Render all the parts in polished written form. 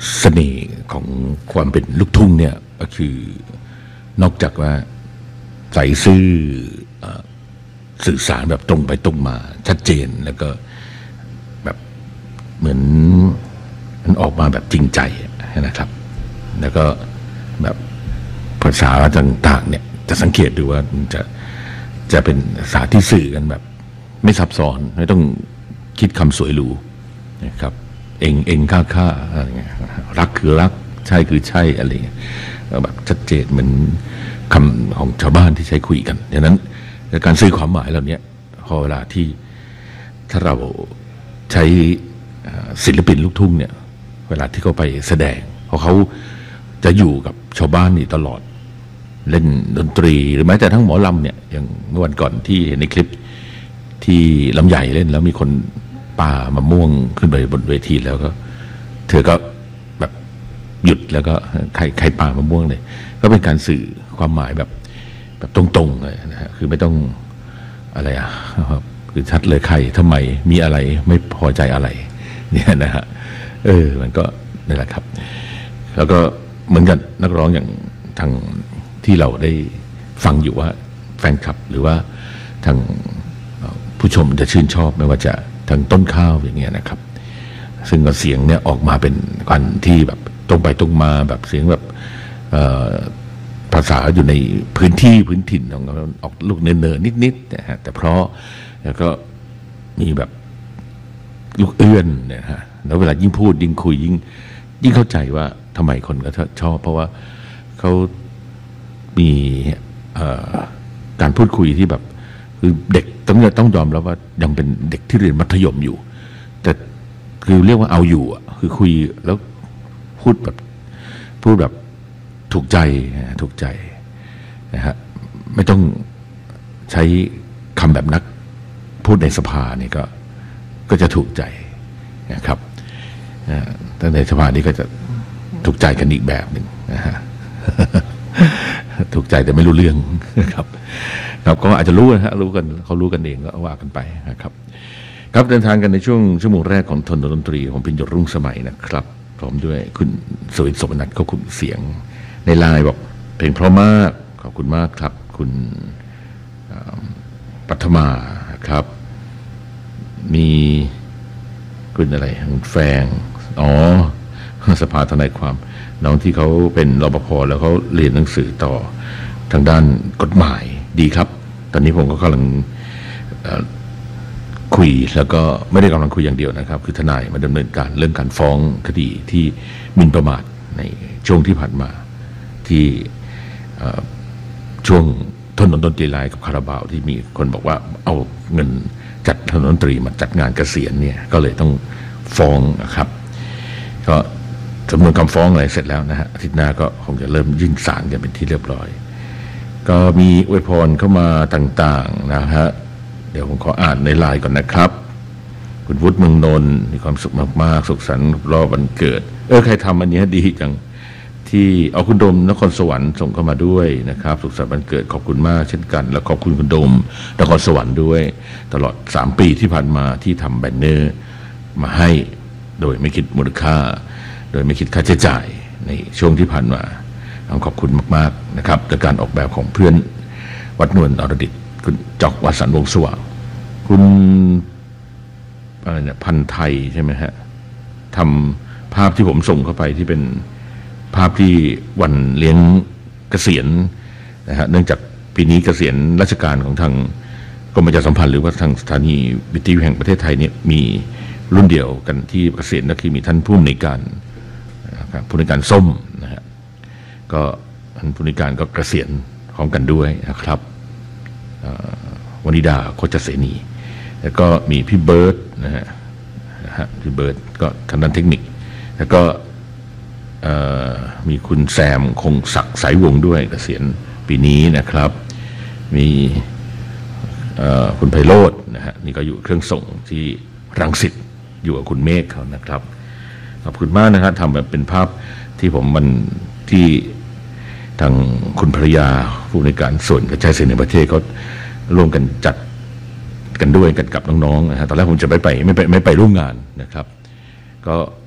เสน่ห์ของความเป็นลูกทุ่งเนี่ยก็คือนอกจากว่าใส่ซื่อสื่อสารแบบตรงไปตรงมาชัดเจนแล้วก็แบบเหมือนมันออกมาแบบจริงใจนะครับแล้วก็แบบภาษาต่างๆเนี่ยจะสังเกตดูว่ามันจะเป็นภาษาที่สื่อกันแบบไม่ซับซ้อนไม่ต้องคิดคำสวยหรูนะครับเองค่าอะไรเงี้ยรักคือรักใช่คือใช่อะไรเงี้ยแบบชัดเจนเหมือนคำของชาวบ้านที่ใช้คุยกันดังนั้นการสื่อความหมายเหล่านี้พอเวลาที่ถ้าเราใช้ศิลปินลูกทุ่งเนี่ยเวลาที่เขาไปแสดงเพราะเขาจะอยู่กับชาวบ้านนี่ตลอดเล่นดนตรีหรือแม้แต่ทั้งหมอลำเนี่ยอย่างเมื่อวันก่อนที่เห็นในคลิปที่ลำใหญ่เล่นแล้วมีคนปามะม่วงขึ้นไปบนเวทีแล้วก็เธอก็แบบหยุดแล้วก็ใครปามะม่วงเลยก็เป็นการสื่อความหมายแบบตรงๆเลยนะฮะคือไม่ต้องอะไรคือชัดเลยใครทำไมมีอะไรไม่พอใจอะไรเนี่ยนะฮะมันก็นี่แหละครับแล้วก็เหมือนกันนักร้องอย่างทางที่เราได้ฟังอยู่ว่าแฟนคลับหรือว่าทางผู้ชมจะชื่นชอบไม่ว่าจะทางต้นข้าวอย่างเงี้ยนะครับซึ่งเสียงเนี่ยออกมาเป็นการที่แบบตรงไปตรงมาแบบเสียงแบบภาษาอยู่ในพื้นถิ่นของเราออกลูกเนินๆนิดๆนะฮะแต่เพราะแล้วก็มีแบบลูกเอื้อนเนี่ยฮะแล้วเวลายิ่งพูดยิ่งคุยยิ่งเข้าใจว่าทำไมคนก็ชอบเพราะว่าเขามีการพูดคุยที่แบบคือเด็กต้องยอมรับว่ายังเป็นเด็กที่เรียนมัธยมอยู่แต่คือเรียกว่าเอาอยู่คือคุยแล้วพูดแบบถูกใจนะฮะไม่ต้องใช้คำแบบนักพูดในสภานี่ก็จะถูกใจนะครับแต่ในสภานี้ก็จะถูกใจกันอีกแบบหนึ่งนะฮะถูกใจแต่ไม่รู้เรื่องครับก็อาจจะรู้นะฮะรู้กันเขารู้กันเองก็ว่ากันไปนะครับครับเดินทางกันในช่วงชั่วโมงแรกของทนดนตรีของพิญญรุ่งสมัยนะครับพร้อมด้วยคุณสวิทย์สมนัทเขาคุณเสียงในไลน์บอกเพลงเพราะมากขอบคุณมากครับคุณปัทมาครับมีคุณอะไรแฟงสภาทนายความน้องที่เขาเป็นรปภแล้วเขาเรียนหนังสือต่อทางด้านกฎหมายดีครับตอนนี้ผมก็กำลังคุยแล้วก็ไม่ได้กำลังคุยอย่างเดียวนะครับคือทนายมาดำเนินการเรื่องการฟ้องคดีที่หมิ่นประมาทในช่วงที่ผ่านมาที่ช่วงถนนดนตรีไลน์กับคาราบาวที่มีคนบอกว่าเอาเงินจัดถนนดนตรีมาจัดงานเกษียณเนี่ยก็เลยต้องฟ้องนะครับก็สำนวนคำฟ้องอะไรเสร็จแล้วนะฮะอาทิตย์หน้าก็คงจะเริ่มยื่นศาลกันเป็นที่เรียบร้อยก็มีอวยพรเข้ามาต่างๆนะฮะเดี๋ยวผมขออ่านในไลน์ก่อนนะครับคุณวุฒิเมืองนนท์มีความสุขมากๆสุขสันต์รอบวันเกิดใครทำอันนี้ดีจังที่เอาคุณโดมนครสวรรค์ส่งเข้ามาด้วยนะครับสุขสันต์วันเกิดขอบคุณมากเช่นกันแล้วขอบคุณคุณโดมนครสวรรค์ด้วยตลอด3 ปีที่ผ่านมาที่ทำแบนเนอร์มาให้โดยไม่คิดมูลค่าโดยไม่คิดค่าใช้จ่ายในช่วงที่ผ่านมาขอบคุณมากๆนะครับจากการออกแบบของเพื่อนวัดนวลอรดิตคุณจอกวสันต์วงสว่างคุณอะไรเนี่ยพันไทยใช่ไหมฮะทำภาพที่ผมส่งเข้าไปที่เป็นภาพที่วันเลี้ยงเกษียณนะฮะเนื่องจากปีนี้เกษียณราชการของทางกรมประชาสัมพันธ์หรือว่าทางสถานีวิทยุแห่งประเทศไทยเนี่ยมีรุ่นเดียวกันที่เกษียณก็คือมีท่านผู้อำนวยการส้มนะฮะก็ท่านผู้อำนวยการก็เกษียณพร้อมกันด้วยนะครับวนิดาโคจเสนีแล้วก็มีพี่เบิร์ดนะฮะพี่เบิร์ดก็ทางด้านเทคนิคแล้วก็มีคุณแซมคงศักดิ์สายวงด้วยเกษียณปีนี้นะครับมีคุณไพโรจน์นะฮะนี่ก็อยู่เครื่องส่งที่รังสิตอยู่กับคุณเมฆเขานะครับขอบคุณมากนะครับทำแบบเป็นภาพที่ผมมันที่ทางคุณภรรยาผู้ในการส่วนกระจายเสียงในประเทศเขาร่วมกันจัดกันด้วยกันกับน้องๆนะฮะตอนแรกผมจะไม่ไปร่วมงานนะครับก็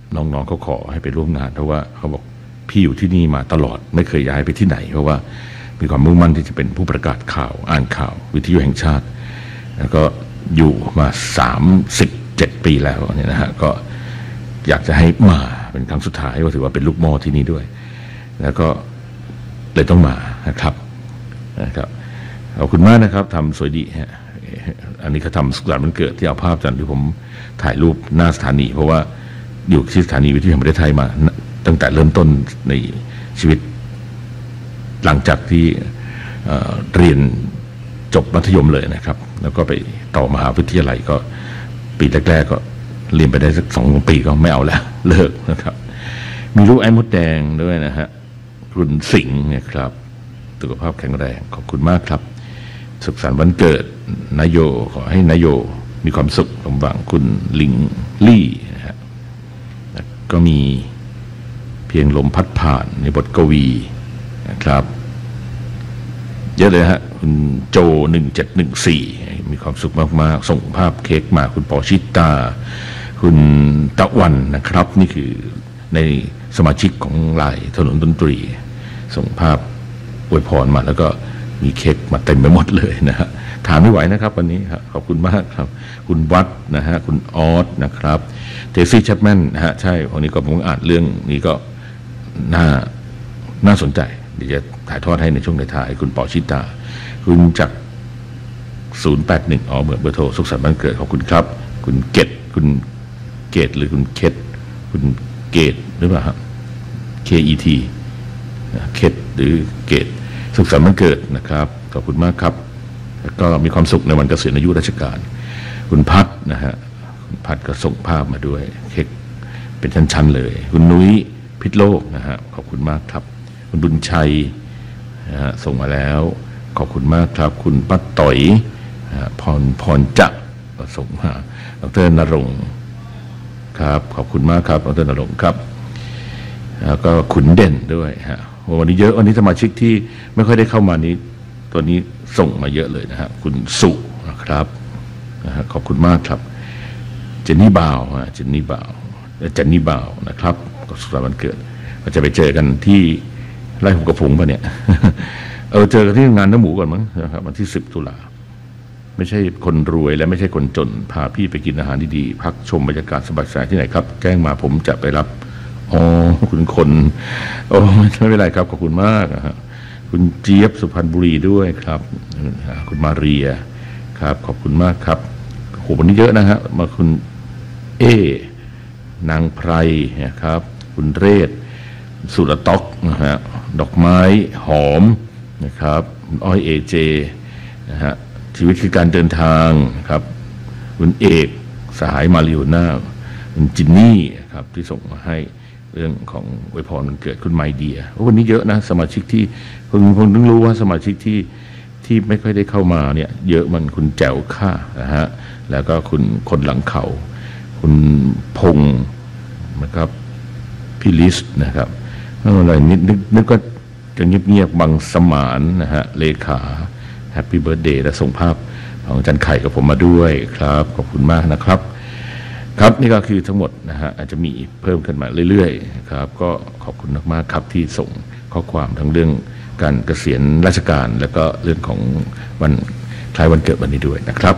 น้องๆเขาขอให้ไปร่วมงานเพราะว่าเขาบอกพี่อยู่ที่นี่มาตลอดไม่เคยย้ายไปที่ไหนเพราะว่ามีความมุ่งมั่นที่จะเป็นผู้ประกาศข่าวอ่านข่าววิทยุแห่งชาติแล้วก็อยู่มา37 ปีแล้วเนี่ยนะฮะก็อยากจะให้มาเป็นครั้งสุดท้ายก็ถือว่าเป็นลูกหม้อที่นี่ด้วยแล้วก็เลยต้องมานะครับขอบคุณมากนะครับทำสวยดีฮะอันนี้เขาทำสุขสันต์วันเกิดที่เอาภาพจันที่ผมถ่ายรูปหน้าสถานีเพราะว่าอยู่ที่สถานีวิทยุแห่งประเทศไทยมาตั้งแต่เริ่มต้นในชีวิตหลังจากที่เรียนจบมัธยมเลยนะครับแล้วก็ไปต่อมหาวิทยาลัยก็ปีแรกๆก็เรียนไปได้สัก2 ปีก็ไม่เอาแล้วเลิกนะครับมีลูกไอ้มดแดงด้วยนะฮะคุณสิงห์เนี่ยครับสุขภาพแข็งแรงขอบคุณมากครับสุขสันต์วันเกิดนายโยขอให้นายโยมีความสุขสมหวังคุณลิงลี่นะฮะก็มีเพียงลมพัดผ่านในบทกวีนะครับเยอะเลยฮะคุณโจ1714มีความสุขมากๆส่งภาพเค้กมาคุณปอชิตาคุณตะวันนะครับนี่คือในสมาชิกของไลน์ถนนดนตรีส่งภาพอวยพรมาแล้วก็มีเค้กมาเต็มไปหมดเลยนะฮะถามไม่ไหวนะครับวันนี้ครับขอบคุณมากครับคุณวัดนะฮะคุณออสนะครับเทซี่แชปแมนนะฮะใช่วันนี้ก็ผมอ่านเรื่องนี้ก็น่าสนใจเดี๋ยวจะถ่ายทอดให้ในช่วงท้ายคุณปอชิตาคุณจาก081เบอร์โทรสุขสันต์วันเกิดขอบคุณครับคุณเกตคุณเกตหรือคุณเคทคุณเกตหรือเปล่าครับ KET เคทหรือเกตสุขสันต์วันเกิดนะครับขอบคุณมากครับแล้วก็มีความสุขในวันเกษียณอายุราชการคุณพัดนะฮะคุณพัดก็ส่งภาพมาด้วยเค้กเป็นชั้นๆเลยคุณนุ้ยพิษโลกนะฮะขอบคุณมากครับคุณบุญชัยนะฮะส่งมาแล้วขอบคุณมากครับคุณป้าต่อยพรจะก็ส่งมาดร.ณรงค์ครับขอบคุณมากครับดร.ณรงค์ครับแล้วก็ขุนเด่นด้วยฮะวันนี้เยอะวันนี้สมาชิกที่ไม่ค่อยได้เข้ามานี้ตัวนี้ส่งมาเยอะเลยนะฮะคุณสุนะครับนะฮะขอบคุณมากครับเจนนี่บ่าวนะครับก็สุขสันต์วันเกิดเราจะไปเจอกันที่ไร่หุบกระพุงป่ะเนี่ย เจอกันที่งานน้ำหมูก่อนมั้งนะครับวันที่10 ตุลาไม่ใช่คนรวยและไม่ใช่คนจนพาพี่ไปกินอาหารดีๆพักชมบรรยากาศสบายๆที่ไหนครับแจ้งมาผมจะไปรับคุณคนไม่เป็นไรครับขอบคุณมากนะฮะคุณเจี๊ยบสุพรรณบุรีด้วยครับคุณมาเรียครับขอบคุณมากครับโหวันนี้เยอะนะฮะมาคุณนางไพรนะครับคุณเรศสุรต๊อกนะฮะดอกไม้หอมนะครับอ้อยเจนะฮะชีวิตคือการเดินทางครับคุณเอกสหายมาริโอน่าคุณจินนี่ครับที่ส่งมาให้เรื่องของอวยพรวันเกิดคุณไมเดียวันนี้เยอะนะสมาชิกที่เพิ่งรู้ว่าสมาชิกที่ไม่ค่อยได้เข้ามาเนี่ยเยอะมันคุณแจ๋วค่านะฮะแล้วก็คุณคนหลังเขาคุณพงศ์นะครับพี่ลิสนะครับอะไรนึกก็จะเงียบๆบางสมานนะฮะเลขาแฮปปี้เบิร์ธเดย์และส่งภาพของอาจารย์ไข่กับผมมาด้วยครับขอบคุณมากนะครับครับนี่ก็คือทั้งหมดนะฮะอาจจะมีเพิ่มขึ้นมาเรื่อยๆครับก็ขอบคุณมากๆครับที่ส่งข้อความทั้งเรื่องการเกษียณราชการแล้วก็เรื่องของวันคล้ายวันเกิดวันนี้ด้วยนะครับ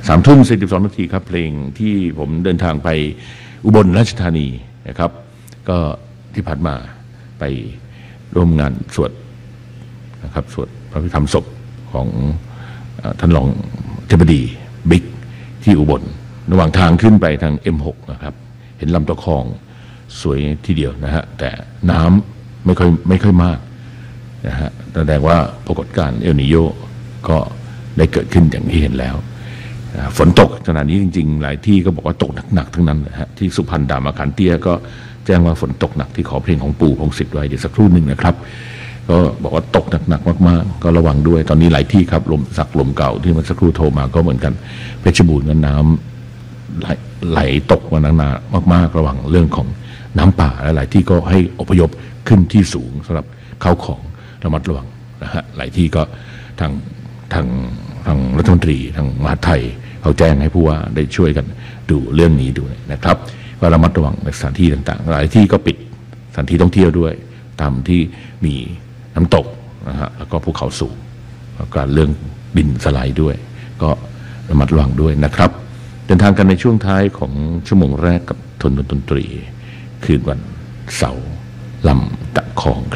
3:42 นาทีครับเพลงที่ผมเดินทางไปอุบลราชธานีนะครับก็ที่ผ่านมาไปร่วมงานสวดนะครับสวดพระพิธรรมศพของท่านรองเทพดีบิ๊กที่อุบลระหว่างทางขึ้นไปทาง M6 นะครับเห็นลำตะคองสวยทีเดียวนะฮะแต่น้ำไม่ค่อยมากนะฮะแสดงว่าปรากฏการณ์เอลนิโญก็ได้เกิดขึ้นอย่างที่เห็นแล้วฝนตกขณะนี้จริงๆหลายที่ก็บอกว่าตกหนักๆทั้งนั้นนะฮะที่สุพรรณดามอาคารเตี้ยก็แจ้งว่าฝนตกหนักที่ขอเพลงของปู่พงศิษฐ์ไว้เดี๋ยวสักครู่หนึ่งนะครับก็บอกว่าตกหนักๆมากๆก็ระวังด้วยตอนนี้หลายที่ครับลมเก่าที่มันสักครู่โทรมาก็เหมือนกันเพชรบูรณ์ก็น้ำไหลตกมานานมากๆระวังเรื่องของน้ำป่าและหลายที่ก็ให้อพยพขึ้นที่สูงสำหรับเข้าของระมัดระวังนะฮะหลายที่ก็ทางรัฐมนตรีทางมหาดไทยเขาแจ้งให้ผู้ว่าได้ช่วยกันดูเรื่องนี้ด้วยนะครับก็ระมัดระวังในสถานที่ต่างๆหลายที่ก็ปิดสถานที่ท่องเที่ยวด้วยตามที่มีน้ำตกนะฮะแล้วก็ภูเขาสูงแล้วก็เรื่องดินสไลด์ด้วยก็ระมัดระวังด้วยนะครับเดินทางกันในช่วงท้ายของชั่วโมงแรกกับทนดนตรีคืนวันเสาร์ลำตะคอง